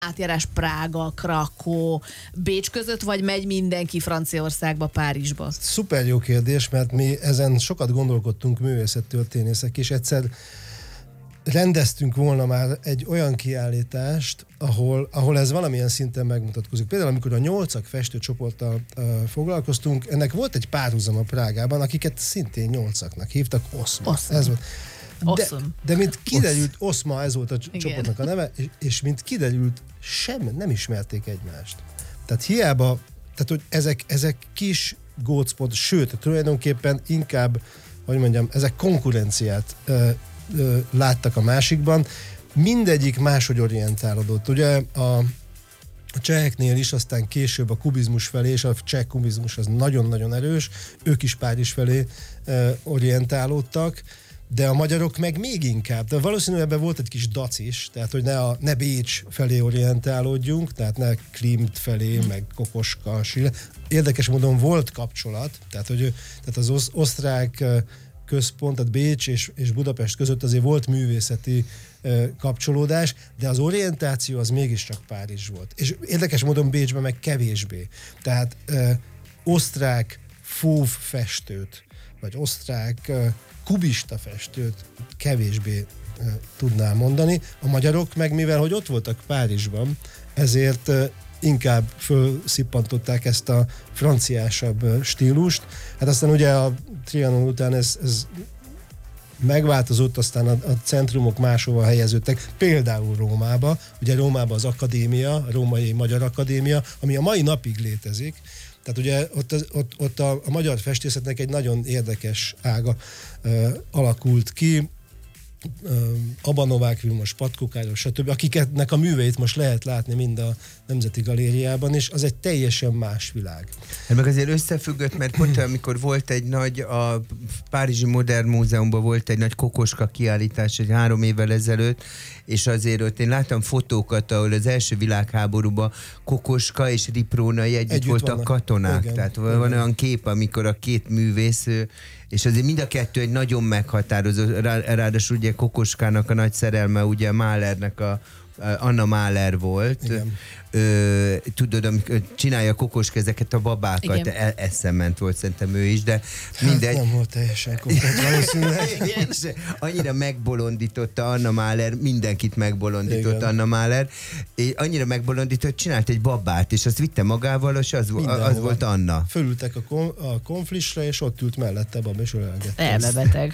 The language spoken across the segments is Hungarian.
átjárás Prága, Krakó, Bécs között, vagy megy mindenki Franciaországba, Párizsba? Szuper jó kérdés, mert mi ezen sokat gondolkodtunk művészettörténészek, és egyszer rendeztünk volna már egy olyan kiállítást, ahol ez valamilyen szinten megmutatkozik. Például amikor a 8-ak festőcsoporttal foglalkoztunk, ennek volt egy párhuzama Prágában, akiket szintén 8-aknak hívtak, Oszma. Ez volt. De mint kiderült, Oszma, ez volt a csoportnak a neve, és mint kiderült, nem ismerték egymást. Tehát hiába, tehát hogy ezek kis gócpont, sőt, tulajdonképpen inkább, hogy mondjam, ezek konkurenciát láttak a másikban, mindegyik máshogy orientálódott. Ugye a cseheknél is, aztán később a kubizmus felé, és a cseh kubizmus az nagyon-nagyon erős, ők is Párizs felé orientálódtak, de a magyarok meg még inkább. De valószínűleg ebben volt egy kis dac is, tehát hogy ne Bécs felé orientálódjunk, tehát ne Klimt felé, meg Kokoska, Schiller. Érdekes módon volt kapcsolat, tehát az osztrák központ, tehát Bécs és Budapest között azért volt művészeti kapcsolódás, de az orientáció az mégiscsak Párizs volt. És érdekes módon Bécsben meg kevésbé. Tehát osztrák fauve festőt, vagy osztrák kubista festőt kevésbé tudnám mondani. A magyarok meg, mivel hogy ott voltak Párizsban, ezért inkább fölszippantották ezt a franciásabb stílust. Hát aztán ugye a Trianon után ez megváltozott, aztán a centrumok máshova helyeződtek, például Rómába. Ugye Rómában az akadémia, a Római Magyar Akadémia, ami a mai napig létezik. Tehát ugye ott a magyar festészetnek egy nagyon érdekes ága alakult ki, Abba Novák Vilmos, Patkó Károly, stb., akiknek a műveit most lehet látni mind a Nemzeti Galériában is, az egy teljesen más világ. Hát meg azért összefüggött, mert pont amikor volt egy nagy, a Párizsi Modern Múzeumban volt egy nagy Kokoska kiállítás egy 3 évvel ezelőtt, és azért ott én láttam fotókat, ahol az első világháborúban Kokoska és Riprónai együtt voltak katonák. Igen, tehát van olyan kép, amikor a két művész, és azért mind a kettő egy nagyon meghatározó, ráadásul ugye Kokoskának a nagy szerelme, ugye Mahlernek Anna Mahler volt. Tudod, amikor csinálja Kokoska ezeket a babákat, eszement volt szerintem ő is, de mindegy. Hát nem volt teljesen konkrét valószínűleg. Annyira megbolondította Anna Mahler, mindenkit megbolondított. Igen. Anna Mahler, és annyira megbolondított, csinált egy babát, és azt vitte magával, és az volt Anna. Fölültek a konflisre, és ott ült mellette baba, és ölelgette. Elmebeteg.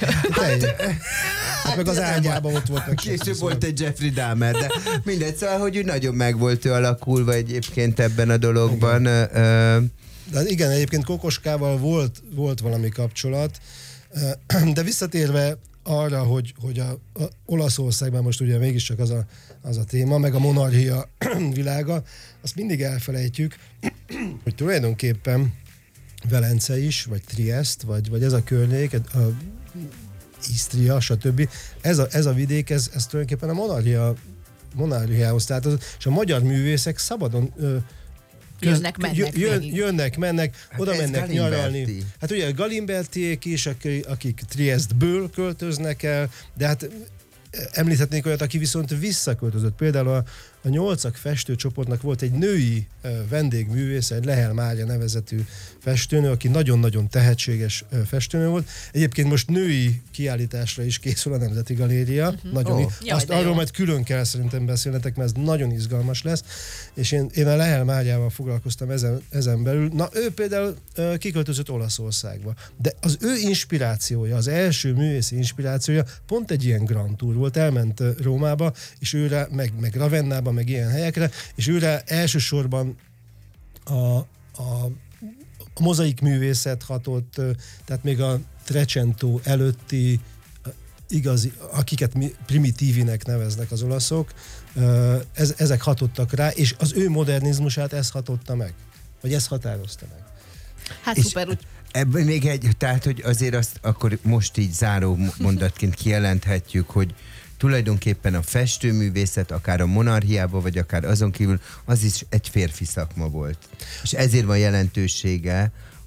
Hát meg az ágyában ott volt meg. Később volt egy Jeffrey Dahmer, de mindegy, szóval, hogy ő nagyon meg volt ő alakulva egyébként ebben a dologban. De igen, egyébként Kokoskával volt valami kapcsolat, de visszatérve arra, hogy a Olaszországban most ugye mégiscsak az a téma, meg a monarchia világa, azt mindig elfelejtjük, hogy tulajdonképpen Velence is, vagy Triest, vagy ez a környék, a Isztria, stb. Ez a vidék, ez tulajdonképpen a monarchiához tartozott, és a magyar művészek szabadon jönnek, mennek, hát oda mennek nyaralni. Hát ugye a Galimbertiék is, akik Triestből költöznek el, de hát említhetnék olyat, aki viszont visszaköltözött. Például a 8-ak festőcsoportnak volt egy női vendégművész, egy Lehel Mária nevezetű festőnő, aki nagyon-nagyon tehetséges festőnő volt. Egyébként most női kiállításra is készül a Nemzeti Galéria. Arról majd külön kell szerintem beszélnetek, mert ez nagyon izgalmas lesz. És én a Lehel Máriával foglalkoztam ezen belül. Na, ő például kiköltözött Olaszországba. De az ő inspirációja, az első művészi inspirációja pont egy ilyen Grand Tour volt. Elment Rómába, és őre, meg Ravennába, meg ilyen helyekre, és őre elsősorban a mozaik művészet hatott, tehát még a Trecento előtti igazi, akiket primitívinek neveznek az olaszok, ezek hatottak rá, és az ő modernizmusát ez hatotta meg, vagy ez határozta meg. Hát szuper, úgy. Ebben még tehát, hogy azért azt akkor most így záró mondatként kijelenthetjük, hogy tulajdonképpen a festőművészet, akár a monarchiában, vagy akár azon kívül, az is egy férfi szakma volt. És ezért van jelentősége,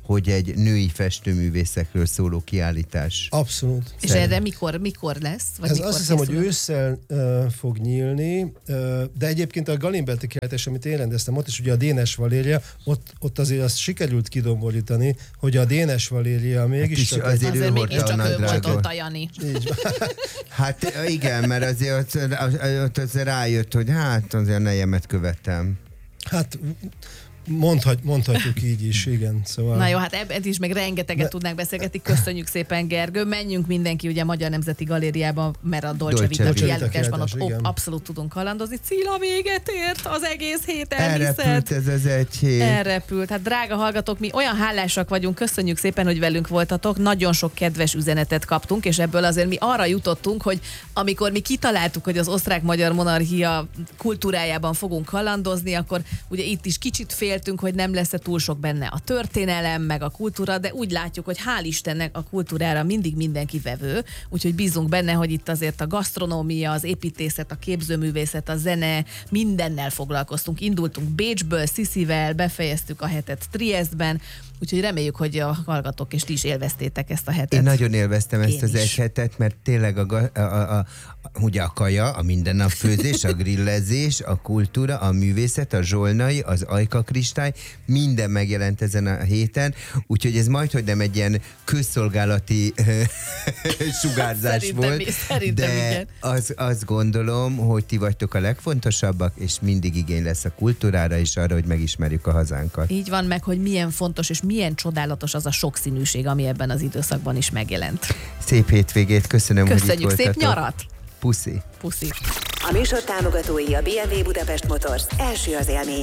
hogy egy női festőművészekről szóló kiállítás. Abszolút. És erre mikor lesz? Vagy Ez mikor azt hiszem, hogy készül? ősszel fog nyílni, de egyébként a Galimberti kiállítás, amit én rendeztem ott, és ugye a Dénes Valéria, ott azért azt sikerült kidomborítani, hogy a Dénes Valéria mégiscsak... azért ő hordta a mégiscsak ő volt nadrágot. ott a Jani. Hát igen, mert azért ott rájött, hogy hát azért nejemet követem. Hát mondhatjuk így is, igen. Szóval... Na jó, hát ebben is meg rengeteget tudnánk beszélgetni. Köszönjük szépen, Gergő. Menjünk mindenki ugye a Magyar Nemzeti Galériába, mert a Dolce Vita kiállításban ott abszolút tudunk kalandozni. Cilla, véget ért az egész hét, elhiszed? Elrepült ez az egy hét. Elrepült. Hát drága hallgatók, mi olyan hálásak vagyunk, köszönjük szépen, hogy velünk voltatok. Nagyon sok kedves üzenetet kaptunk, és ebből azért mi arra jutottunk, hogy amikor mi kitaláltuk, hogy az osztrák-magyar monarchia kultúrájában fogunk kalandozni, akkor ugye itt is kicsit féltünk, hogy nem lesz túl sok benne a történelem, meg a kultúra, de úgy látjuk, hogy hál' Istennek a kultúrára mindig mindenki vevő, úgyhogy bízunk benne, hogy itt azért a gasztronómia, az építészet, a képzőművészet, a zene, mindennel foglalkoztunk. Indultunk Bécsből, Sziszivel, befejeztük a hetet Triestben, úgyhogy reméljük, hogy a hallgatók és ti is élveztétek ezt a hetet. Én nagyon élveztem ezt az is. egy hetet, mert tényleg ugye a kaja, a mindennapfőzés, a grillezés, a kultúra, a művészet, a zsolnai, az Ajka kristály, minden megjelent ezen a héten, úgyhogy ez majdhogy nem egy ilyen közszolgálati sugárzás volt, de azt gondolom, hogy ti vagytok a legfontosabbak, és mindig igény lesz a kultúrára és arra, hogy megismerjük a hazánkat. Így van, meg, hogy milyen fontos és milyen csodálatos az a sokszínűség, ami ebben az időszakban is megjelent. Szép hétvégét, köszönöm, hogy itt Köszönjük, voltatok. szép nyarat! Puszi! Puszi! A műsor támogatói a BMW Budapest Motors. Első az élmény.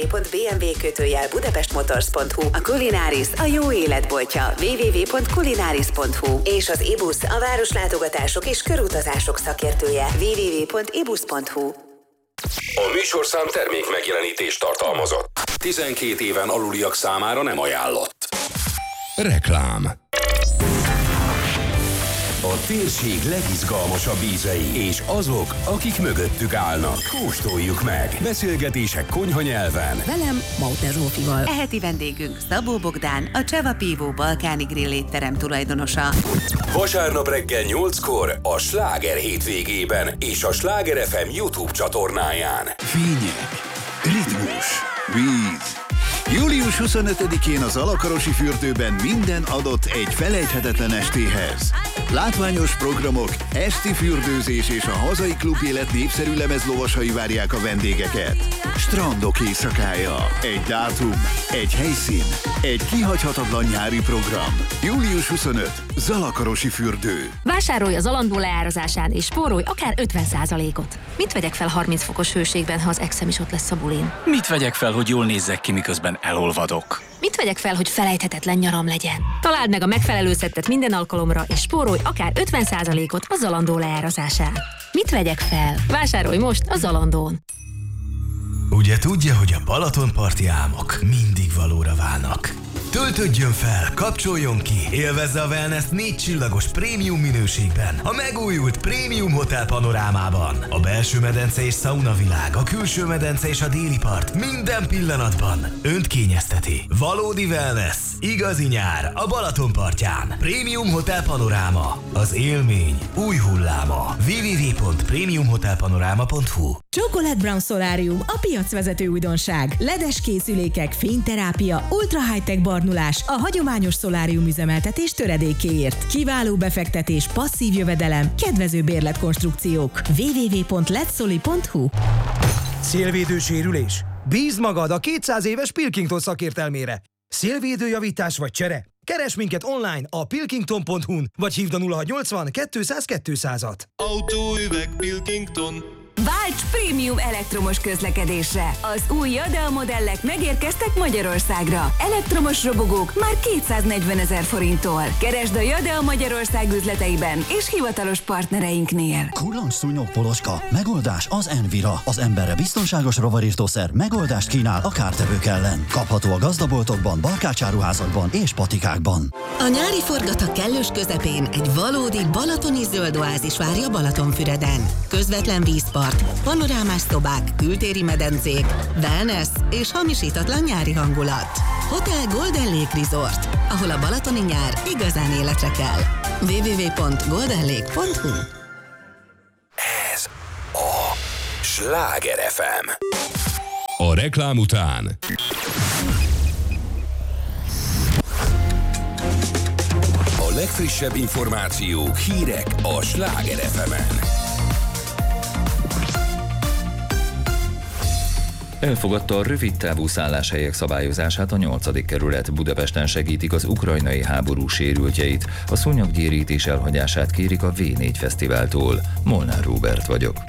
www.bmw-budapestmotors.hu. A Culinarius, a jó életboltja. www.culinaris.hu. És az IBUS, a városlátogatások és körutazások szakértője. www.ibus.hu. A műsorszám termék megjelenítést tartalmazott. 12 éven aluliak számára nem ajánlott. Reklám. A térség legizgalmasabb ízei, és azok, akik mögöttük állnak. Kóstoljuk meg. Beszélgetések konyhanyelven. Velem, Mauter Zsófival. Eheti vendégünk Szabó Bogdán, a Cseva Pívó balkáni grill étterem tulajdonosa. Vasárnap reggel 8-kor a Sláger hétvégében és a Sláger FM YouTube csatornáján. Fények, ritmus, víz. Július 25-én az Alakarosi fürdőben minden adott egy felejthetetlen estéhez. Látványos programok, esti fürdőzés és a hazai klubélet népszerű lemezlovasai várják a vendégeket. Strandok éjszakája, egy dátum, egy helyszín, egy kihagyhatatlan nyári program. Július 25. Zalakarosi fürdő. Vásárolj az Zalando leárazásán és spórolj akár 50%-ot. Mit vegyek fel 30 fokos hőségben, ha az exem is ott lesz a bulin? Mit vegyek fel, hogy jól nézzek ki, miközben elolvadok? Mit vegyek fel, hogy felejthetetlen nyaram legyen? Találd meg a megfelelő szettet minden alkalomra, és spórolj akár 50%-ot a Zalando leárazásán. Mit vegyek fel? Vásárolj most a Zalandón. Ugye tudja, hogy a Balatonparti álmok mindig valóra válnak. Töltődjön fel, kapcsoljon ki, élvezze a wellness 4 csillagos prémium minőségben, a megújult prémium hotel panorámában. A belső medence és sauna világ, a külső medence és a déli part minden pillanatban önt kényezteti. Valódi wellness, igazi nyár a Balatonpartján. Prémium hotel panoráma, az élmény új hulláma. www.premiumhotelpanorama.hu. Chocolate Brown Solarium, a piacvezető újdonság. Ledes készülékek, fényterápia, ultra high-tech barnulás, a hagyományos szolárium üzemeltetés töredékéért. Kiváló befektetés, passzív jövedelem, kedvező bérletkonstrukciók. www.letsoli.hu. Szélvédő sérülés? Bízd magad a 200 éves Pilkington szakértelmére. Szélvédőjavítás vagy csere? Keresd minket online a pilkington.hu-n, vagy hívd a 0680 200 200-at. Autóüveg Pilkington. Válts prémium elektromos közlekedésre! Az új Jadea modellek megérkeztek Magyarországra. Elektromos robogók már 240 000 forinttól. Keresd a Jadea Magyarország üzleteiben és hivatalos partnereinknél. Kulancs szúnyog poloska. Megoldás az Envira. Az emberre biztonságos rovarirtószer megoldást kínál a kártevők ellen. Kapható a gazdaboltokban, barkácsáruházakban és patikákban. A nyári forgatag kellős közepén egy valódi balatoni zöld oázis várja Balatonfüreden. Közvetlen vízpart, Resort. Panorámás szobák, kültéri medencék, wellness és hamisítatlan nyári hangulat. Hotel Golden Lake Resort, ahol a balatoni nyár igazán életre kell. www.goldenlake.hu. Ez a Sláger FM. A reklám után a legfrissebb információk, hírek a Sláger FM-en. Elfogadta a rövidtávú szálláshelyek szabályozását a 8. kerület. Budapesten segítik az ukrajnai háború sérültjeit. A szúnyoggyérítés elhagyását kérik a V4 Fesztiváltól. Molnár Róbert vagyok.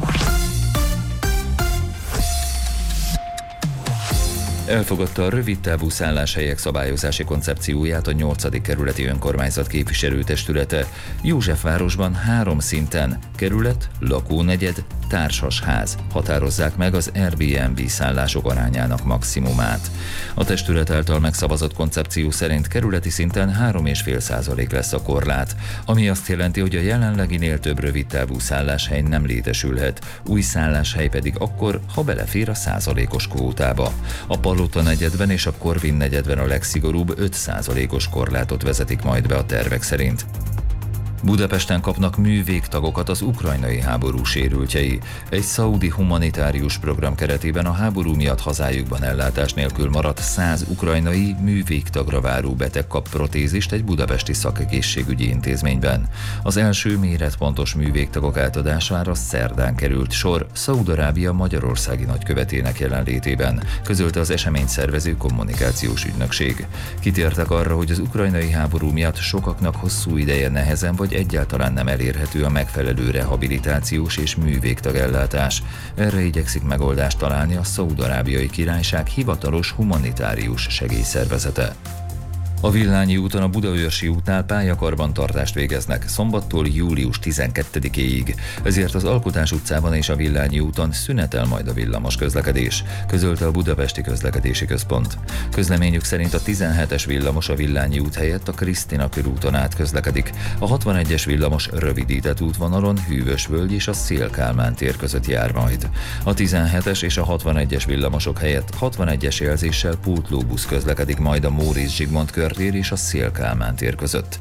Elfogadta a rövidtávú szálláshelyek szabályozási koncepcióját a 8. kerületi önkormányzat képviselőtestülete. Józsefvárosban 3 szinten, kerület, lakónegyed, társasház határozzák meg az Airbnb szállások arányának maximumát. A testület által megszavazott koncepció szerint kerületi szinten 3,5% lesz a korlát, ami azt jelenti, hogy a jelenleginél több rövidtávú szálláshely nem létesülhet, új szálláshely pedig akkor, ha belefér a százalékos kvótába. A Palota negyedben és a Korvin negyedben a legszigorúbb 5%-os korlátot vezetik majd be a tervek szerint. Budapesten kapnak művégtagokat az ukrajnai háború sérültjei. Egy szaudi humanitárius program keretében a háború miatt hazájukban ellátás nélkül maradt 100 ukrajnai művégtagra váró beteg kap protézist egy budapesti szakegészségügyi intézményben. Az első méretpontos művégtagok átadására szerdán került sor Szaúd-Arábia magyarországi nagykövetének jelenlétében, közölte az eseményt szervező kommunikációs ügynökség. Kitértek arra, hogy az ukrajnai háború miatt sokaknak hosszú ideje nehezen vagy egyáltalán nem elérhető a megfelelő rehabilitációs és művégtagellátás. Erre igyekszik megoldást találni a Szaúd-Arábiai Királyság hivatalos humanitárius segélyszervezete. A Villányi úton a Budaörsi útnál pályakarbantartást végeznek szombattól július 12-éig. Ezért az Alkotás utcában és a Villányi úton szünetel majd a villamos közlekedés, közölte a Budapesti Közlekedési Központ. Közleményük szerint a 17-es villamos a Villányi út helyett a Krisztina körúton át közlekedik. A 61-es villamos rövidített útvonalon Hűvösvölgy és a Széll-Kálmán tér között jár majd. A 17-es és a 61-es villamosok helyett 61-es jelzéssel pótlóbusz közlekedik majd a Móricz Zsigmond körtér és a Széll-Kálmán tér között.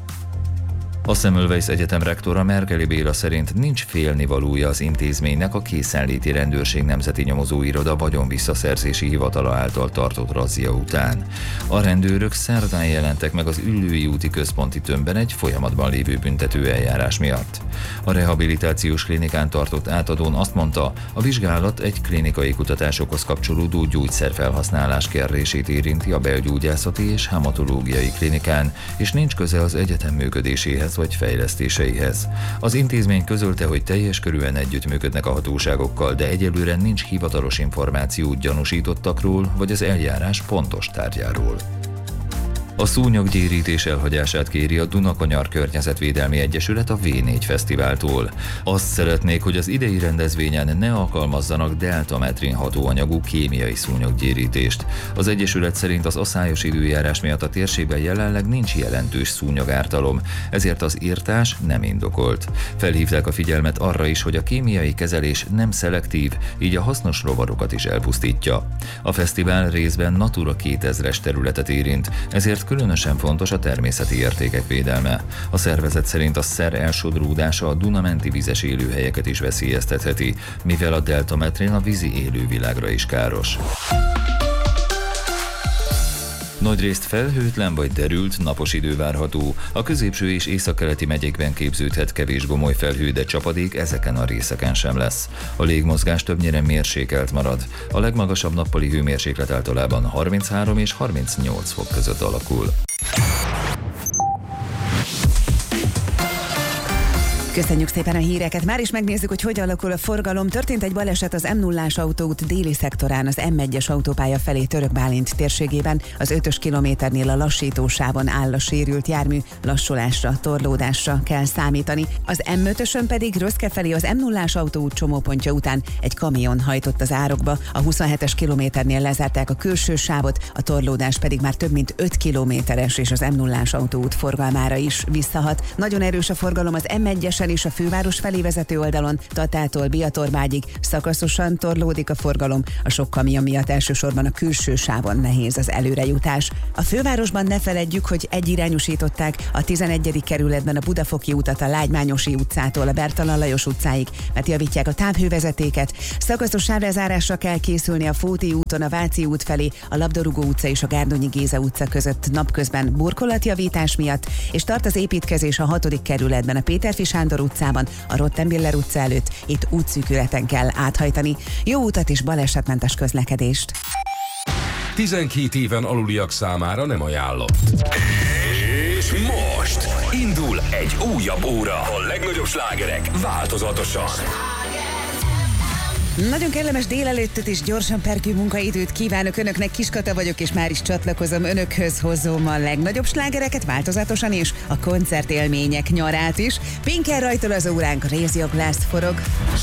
A Semmelweis Egyetem rektora Merkeli Béla szerint nincs félnivalója az intézménynek a Készenléti Rendőrség Nemzeti Nyomozóiroda vagyonvisszaszerzési hivatala által tartott razzia után. A rendőrök szerdán jelentek meg az Üllői úti központi tömbben egy folyamatban lévő büntető eljárás miatt. A rehabilitációs klinikán tartott átadón azt mondta, a vizsgálat egy klinikai kutatásokhoz kapcsolódó gyógyszerfelhasználás kérdését érinti a belgyógyászati és hematológiai klinikán, és nincs köze az egyetem működéséhez vagy fejlesztéseihez. Az intézmény közölte, hogy teljes körűen együttműködnek a hatóságokkal, de egyelőre nincs hivatalos információ gyanúsítottakról vagy az eljárás pontos tárgyáról. A szúnyoggyérítés elhagyását kéri a Dunakanyar Környezetvédelmi Egyesület a V4 Fesztiváltól. Azt szeretnék, hogy az idei rendezvényen ne alkalmazzanak deltametrin hatóanyagú kémiai szúnyoggyérítést. Az Egyesület szerint az aszályos időjárás miatt a térségben jelenleg nincs jelentős szúnyogártalom, ezért az írtás nem indokolt. Felhívták a figyelmet arra is, hogy a kémiai kezelés nem szelektív, így a hasznos rovarokat is elpusztítja. A fesztivál részben Natura 2000-es területet érint, ezért különösen fontos a természeti értékek védelme. A szervezet szerint a szer elsodródása a Duna-menti vizes élőhelyeket is veszélyeztetheti, mivel a deltametrin a vízi élővilágra is káros. Nagyrészt felhőtlen vagy derült, napos idő várható. A középső és északkeleti megyékben képződhet kevés gomoly felhő, de csapadék ezeken a részeken sem lesz. A légmozgás többnyire mérsékelt marad. A legmagasabb nappali hőmérséklet általában 33 és 38 fok között alakul. Köszönjük szépen a híreket. Már is megnézzük, hogy hogy alakul a forgalom. Történt egy baleset az M0-ás autóút déli szektorán, az M1-es autópálya felé Török Bálint térségében. Az 5-ös kilométernél a lassítósávon áll a sérült jármű, lassulásra, torlódásra kell számítani. Az M5-ösön pedig Röszke felé az M0-ás autóút csomópontja után egy kamion hajtott az árokba. A 27-es kilométernél lezárták a külső sávot, a torlódás pedig már több mint 5 kilométeres, és az M0-ás autóút forgalmára is visszahat. Nagyon erős a forgalom az M1-esen, Budaörsen és a főváros felé vezető oldalon, Tatától Biatorbágyig szakaszosan torlódik a forgalom, a sok kamion miatt elsősorban a külső sávon nehéz az előrejutás. A fővárosban ne feledjük, hogy egyirányosították a 11. kerületben a Budafoki utat a Lágymányosi utcától a Bertalan Lajos utcáig, mert javítják a távhővezetéket. Szakaszos sávlezárásra kell készülni a Fóti úton a Váci út felé, a Labdarúgó utca és a Gárdonyi Géza utca között napközben burkolatjavítás miatt, és tart az építkezés a 6. kerületben a Péterfi Sándor utcában, a Rottenbiller utca előtt, itt útszűkületen kell áthajtani. Jó utat és balesetmentes közlekedést! 12 éven aluliak számára nem ajánlott. És most indul egy újabb óra. A legnagyobb slágerek változatosan. Nagyon kellemes délelőttöt és gyorsan pergő munkaidőt kívánok Önöknek. Kiskata vagyok, és már is csatlakozom Önökhöz, hozom a legnagyobb slágereket változatosan, és a koncertélmények nyarát is. Pinker rajtól az óránk, Raise Your Glass forog.